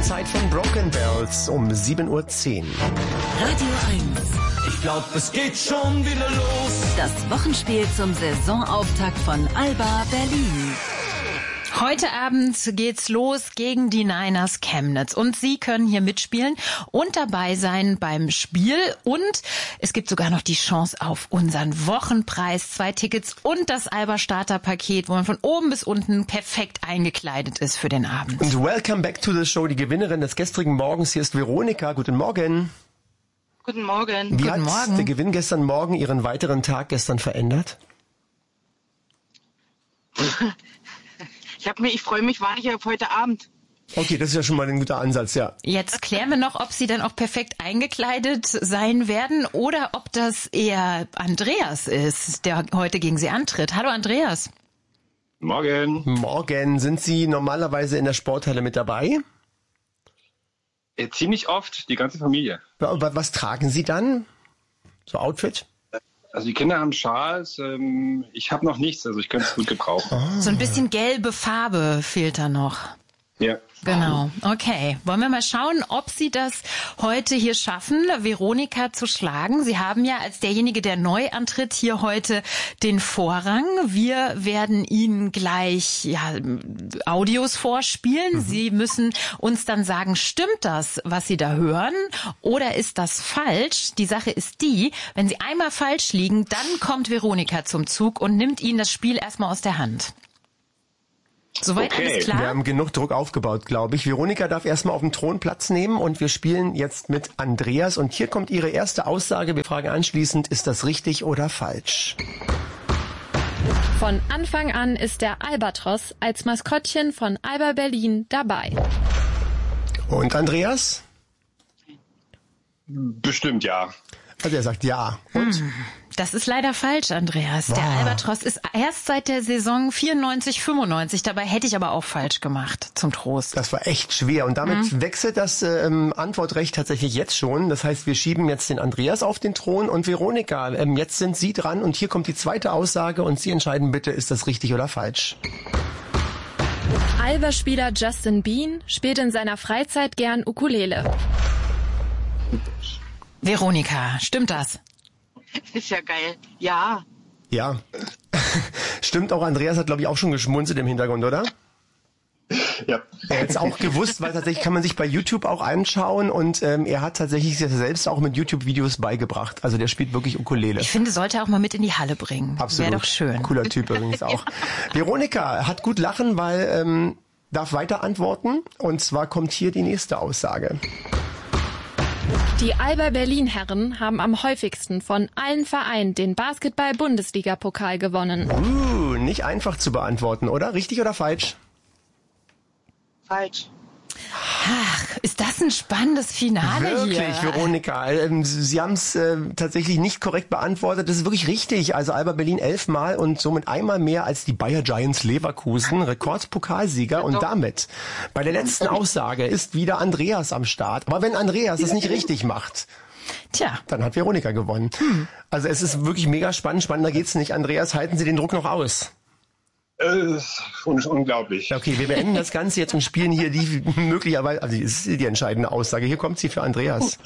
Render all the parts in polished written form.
Zeit von Broken Bells um 7:10 Uhr. Radio 1. Ich glaub, es geht schon wieder los. Das Wochenspiel zum Saisonauftakt von Alba Berlin. Heute Abend geht's los gegen die Niners Chemnitz und Sie können hier mitspielen und dabei sein beim Spiel und es gibt sogar noch die Chance auf unseren Wochenpreis, 2 Tickets und das Alba Starterpaket, wo man von oben bis unten perfekt eingekleidet ist für den Abend. Und welcome back to the show, die Gewinnerin des gestrigen Morgens, hier ist Veronika. Guten Morgen. Guten Morgen. Wie Guten hat Morgen. der Gewinn gestern Morgen Ihren weiteren Tag gestern verändert? Ich freue mich wahnsinnig auf heute Abend. Okay, das ist ja schon mal ein guter Ansatz, ja. Jetzt klären wir noch, ob Sie dann auch perfekt eingekleidet sein werden oder ob das eher Andreas ist, der heute gegen Sie antritt. Hallo Andreas. Morgen. Morgen. Sind Sie normalerweise in der Sporthalle mit dabei? Ziemlich oft, die ganze Familie. Was tragen Sie dann? So Outfit? Also die Kinder haben Schals, ich habe noch nichts, also ich könnte es gut gebrauchen. So ein bisschen gelbe Farbe fehlt da noch. Ja. Genau, okay. Wollen wir mal schauen, ob Sie das heute hier schaffen, Veronika zu schlagen. Sie haben ja als derjenige, der neu antritt, hier heute den Vorrang. Wir werden Ihnen gleich Audios vorspielen. Sie müssen uns dann sagen, stimmt das, was Sie da hören, oder ist das falsch? Die Sache ist die, wenn Sie einmal falsch liegen, dann kommt Veronika zum Zug und nimmt Ihnen das Spiel erstmal aus der Hand. Soweit Okay. alles klar? Wir haben genug Druck aufgebaut, glaube ich. Veronika darf erstmal auf dem Thron Platz nehmen und wir spielen jetzt mit Andreas. Und hier kommt ihre erste Aussage. Wir fragen anschließend, ist das richtig oder falsch? Von Anfang an ist der Albatros als Maskottchen von Alba Berlin dabei. Und Andreas? Bestimmt ja. Also er sagt ja. Und? Das ist leider falsch, Andreas. Der Albatros ist erst seit der Saison 94/95. Dabei hätte ich aber auch falsch gemacht, zum Trost. Das war echt schwer. Und damit wechselt das Antwortrecht tatsächlich jetzt schon. Das heißt, wir schieben jetzt den Andreas auf den Thron und Veronika. Jetzt sind Sie dran und hier kommt die zweite Aussage und Sie entscheiden bitte, ist das richtig oder falsch? Alba-Spieler Justin Bean spielt in seiner Freizeit gern Ukulele. Veronika, stimmt das? Ist ja geil. Ja. Ja. Stimmt auch, Andreas hat, glaube ich, auch schon geschmunzelt im Hintergrund, oder? Ja. Er hat es auch gewusst, weil tatsächlich kann man sich bei YouTube auch anschauen und er hat tatsächlich sich selbst auch mit YouTube-Videos beigebracht. Also der spielt wirklich Ukulele. Ich finde, sollte er auch mal mit in die Halle bringen. Absolut. Wäre doch schön. Cooler Typ übrigens auch. Veronika hat gut lachen, weil darf weiter antworten. Und zwar kommt hier die nächste Aussage. Die Alba Berlin-Herren haben am häufigsten von allen Vereinen den Basketball-Bundesliga-Pokal gewonnen. Nicht einfach zu beantworten, oder? Richtig oder falsch? Falsch. Ach, ist das ein spannendes Finale hier? Wirklich, Veronika. Sie haben es tatsächlich nicht korrekt beantwortet. Das ist wirklich richtig. Also Alba Berlin 11 Mal und somit einmal mehr als die Bayer Giants Leverkusen, Rekordpokalsieger. Und damit, bei der letzten Aussage, ist wieder Andreas am Start. Aber wenn Andreas es nicht richtig macht, Tja, dann hat Veronika gewonnen. Also es ist wirklich mega spannend. Spannender geht's nicht. Andreas, halten Sie den Druck noch aus? Unglaublich. Okay, wir beenden das Ganze jetzt und spielen hier die möglicherweise, also das ist die entscheidende Aussage. Hier kommt sie für Andreas.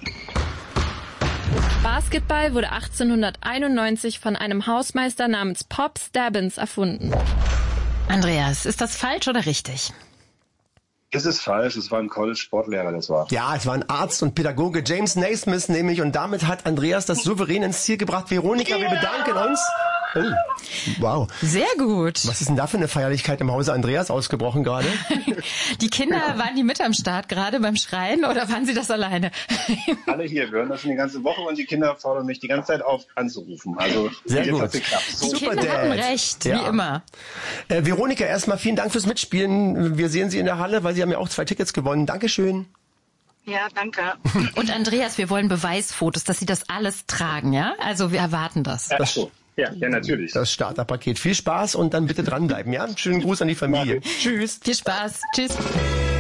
Basketball wurde 1891 von einem Hausmeister namens Pop Stabbins erfunden. Andreas, ist das falsch oder richtig? Es ist falsch, es war ein College-Sportlehrer, das war. Ja, es war ein Arzt und Pädagoge, James Naismith nämlich, und damit hat Andreas das souverän ins Ziel gebracht. Veronika, wir bedanken uns. Oh, wow. Sehr gut. Was ist denn da für eine Feierlichkeit im Hause Andreas ausgebrochen gerade? Die Kinder, waren die mit am Start gerade beim Schreien oder waren sie das alleine? Alle hier, wir hören das schon die ganze Woche und die Kinder fordern mich die ganze Zeit auf, anzurufen. Also Sehr jetzt gut. hat's geklappt. Die Super Kinder hatten Dad. recht, Ja. wie immer. Veronika, erstmal vielen Dank fürs Mitspielen. Wir sehen Sie in der Halle, weil Sie haben ja auch 2 Tickets gewonnen. Dankeschön. Ja, danke. Und Andreas, wir wollen Beweisfotos, dass Sie das alles tragen, ja? Also wir erwarten das. Ach so. Ja, natürlich. Das Starterpaket. Viel Spaß und dann bitte dranbleiben, ja? Schönen Gruß an die Familie. Tschüss. Viel Spaß. Tschüss.